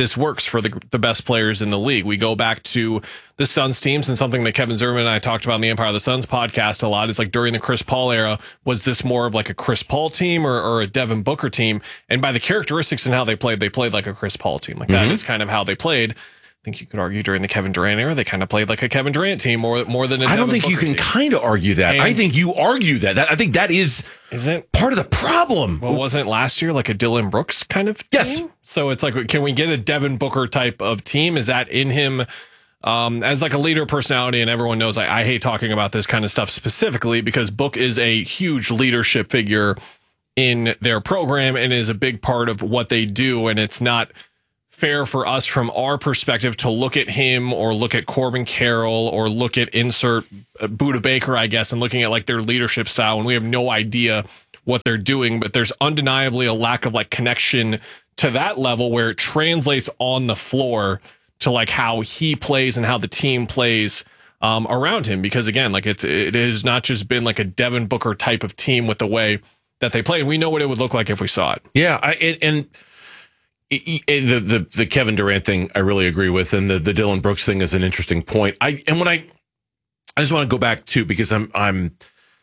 this works for the the best players in the league. We go back to the Suns teams, and something that Kevin Zimmerman and I talked about in the Empire of the Suns podcast a lot is like during the Chris Paul era, was this more of like a Chris Paul team or, or a Devin Booker team? And by the characteristics and how they played, they played like a Chris Paul team. Like that Mhm. is kind of how they played. I think you could argue during the Kevin Durant era, they kind of played like a Kevin Durant team more more than a I don't Devin think you Booker can team. kind of argue that. I And- think you argue that. that. I think that is Isn't part of the problem. Well, wasn't last year like a Dylan Brooks kind of team? Yes. So it's like, can we get a Devin Booker type of team? Is that in him um, as like a leader personality? And everyone knows I, I hate talking about this kind of stuff specifically because Book is a huge leadership figure in their program and is a big part of what they do. And it's not fair for us from our perspective to look at him or look at Corbin Carroll or look at insert uh, Buda Baker, I guess, and looking at like their leadership style. And we have no idea what they're doing, but there's undeniably a lack of like connection to that level where it translates on the floor to like how he plays and how the team plays um, around him. Because again, like it's, it has not just been like a Devin Booker type of team with the way that they play. And we know what it would look like if we saw it. Yeah. I, and, and the, the the Kevin Durant thing I really agree with, and the, the Dylan Brooks thing is an interesting point. I and when I I just want to go back to because I'm I'm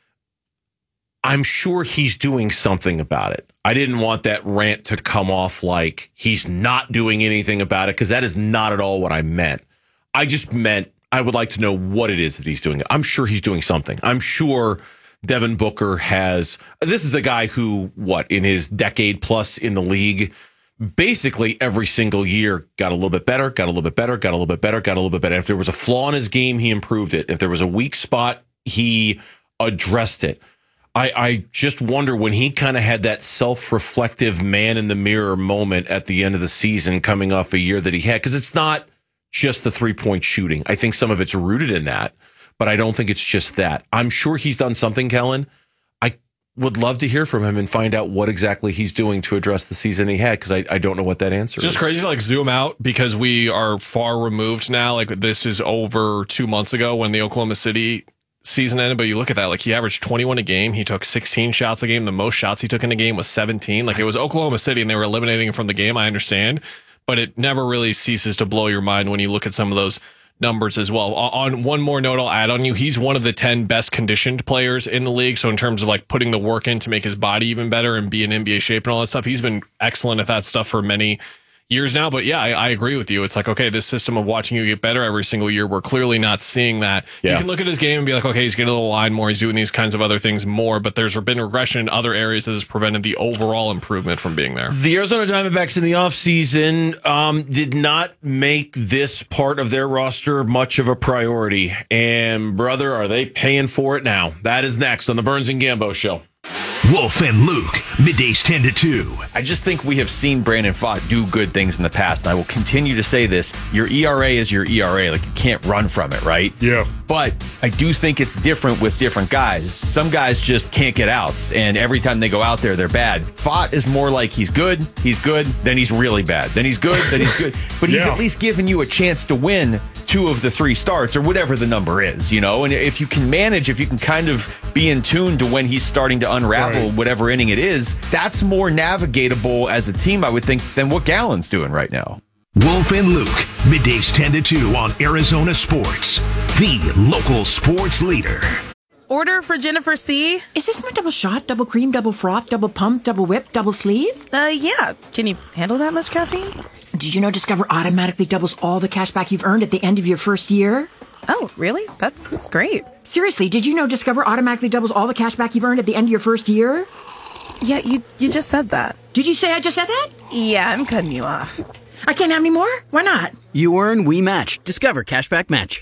I'm sure he's doing something about it. I didn't want that rant to come off like he's not doing anything about it because that is not at all what I meant. I just meant I would like to know what it is that he's doing. I'm sure he's doing something. I'm sure Devin Booker has. This is a guy who, what, in his decade plus in the league, basically every single year got a little bit better, got a little bit better, got a little bit better, got a little bit better. If there was a flaw in his game, he improved it. If there was a weak spot, he addressed it. I, I just wonder when he kind of had that self-reflective man in the mirror moment at the end of the season coming off a year that he had, because it's not just the three-point shooting. I think some of it's rooted in that, but I don't think it's just that. I'm sure he's done something, Kellen. I would love to hear from him and find out what exactly he's doing to address the season he had, because I, I don't know what that answer It's just is. crazy to like zoom out because we are far removed now. Like this is over two months ago when the Oklahoma City season ended, but you look at that, like he averaged twenty-one a game. He took sixteen shots a game. The most shots he took in a game was seventeen. Like it was Oklahoma City and they were eliminating him from the game. I understand, but it never really ceases to blow your mind when you look at some of those numbers as well. On one more note, I'll add on you. He's one of the ten best conditioned players in the league. So in terms of like putting the work in to make his body even better and be in N B A shape and all that stuff, he's been excellent at that stuff for many years now. But yeah, I, I agree with you. It's like, okay, this system of watching you get better every single year, we're clearly not seeing that. Yeah. You can look at his game and be like, okay, he's getting a little line more. He's doing these kinds of other things more, but there's been regression in other areas that has prevented the overall improvement from being there. The Arizona Diamondbacks in the offseason um, did not make this part of their roster much of a priority. And, brother, are they paying for it now? That is next on the Burns and Gambo Show. Wolf and Luke, middays ten to two. I just think we have seen Brandon Pfaadt do good things in the past, and I will continue to say this. Your E R A is your E R A. Like, you can't run from it, right? Yeah. But I do think it's different with different guys. Some guys just can't get outs, and every time they go out there, they're bad. Pfaadt is more like he's good, he's good, then he's really bad. Then he's good, then he's good. But he's Yeah. at least giving you a chance to win two of the three starts or whatever the number is, you know? And if you can manage, if you can kind of be in tune to when he's starting to unravel Right. whatever inning it is, that's more navigatable as a team, I would think, than what Gallen's doing right now. Wolf and Luke, middays ten to two on Arizona Sports, the local sports leader. Order for Jennifer C. Is this my double shot, double cream, double froth, double pump, double whip, double sleeve? Uh, yeah. Can you handle that much caffeine? Did you know Discover automatically doubles all the cash back you've earned at the end of your first year? Oh, really? That's great. Seriously, did you know Discover automatically doubles all the cash back you've earned at the end of your first year? Yeah, you you just said that. Did you say I just said that? Yeah, I'm cutting you off. I can't have any more? Why not? You earn, we match. Discover Cashback Match.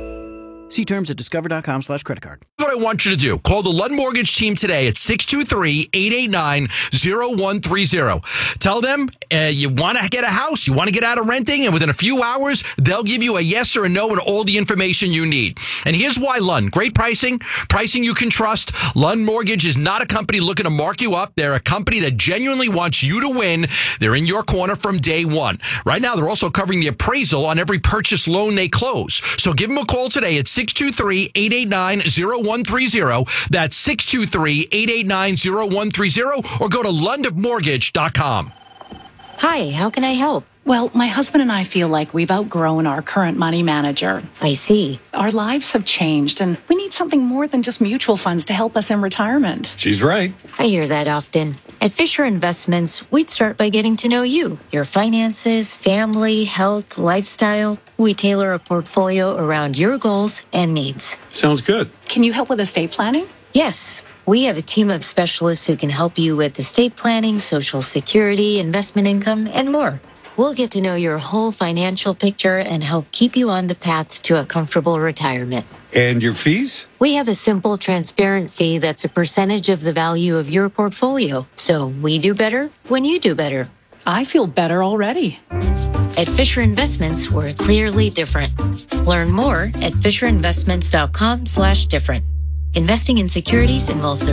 See terms at discover.com slash credit card. What I want you to do, call the Lund Mortgage team today at six two three, eight eight nine, zero one three zero. Tell them uh, you want to get a house, you want to get out of renting, and within a few hours, they'll give you a yes or a no and all the information you need. And here's why Lund. Great pricing, pricing you can trust. Lund Mortgage is not a company looking to mark you up. They're a company that genuinely wants you to win. They're in your corner from day one. Right now, they're also covering the appraisal on every purchase loan they close. So give them a call today at six two three, eight eight nine, zero one three zero. That's six two three, eight eight nine, zero one three zero, or go to lund mortgage dot com. Hi, how can I help? Well, my husband and I feel like we've outgrown our current money manager. I see. Our lives have changed, and we need something more than just mutual funds to help us in retirement. She's right. I hear that often. At Fisher Investments, we'd start by getting to know you, your finances, family, health, lifestyle. We tailor a portfolio around your goals and needs. Sounds good. Can you help with estate planning? Yes. We have a team of specialists who can help you with estate planning, social security, investment income, and more. We'll get to know your whole financial picture and help keep you on the path to a comfortable retirement. And your fees? We have a simple, transparent fee that's a percentage of the value of your portfolio. So we do better when you do better. I feel better already. At Fisher Investments, we're clearly different. Learn more at fisherinvestments.com slash different. Investing in securities involves